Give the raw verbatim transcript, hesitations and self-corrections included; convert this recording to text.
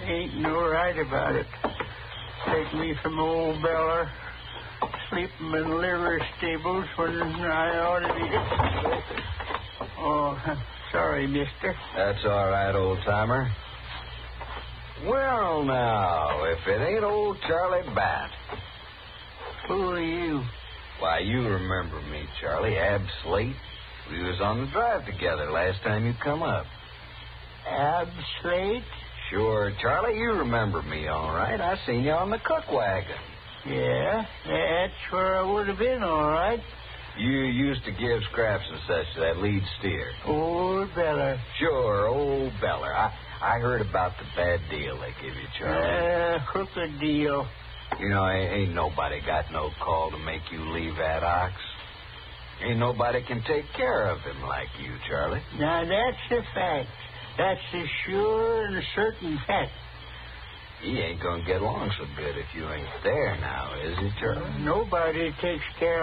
Ain't no right about it. Take me from old Beller, sleeping in liver stables when I ought to be. Oh, sorry, mister. That's all right, old-timer. Well, now, if it ain't old Charlie Bat. Who are you? Why, you remember me, Charlie. Ab Slate. We was on the drive together last time you come up. Ab Slate? Sure, Charlie, you remember me, all right. I seen you on the cook wagon. Yeah, that's where I would have been, all right. You used to give scraps and such to that lead steer. Old Beller. Sure, old Beller. I, I heard about the bad deal they give you, Charlie. Uh, crooked deal. You know, ain't, ain't nobody got no call to make you leave that ox. Ain't nobody can take care of him like you, Charlie. Now, that's a fact. That's a sure and certain fact. He ain't gonna get along so good if you ain't there now, is he, Charlie? Nobody takes care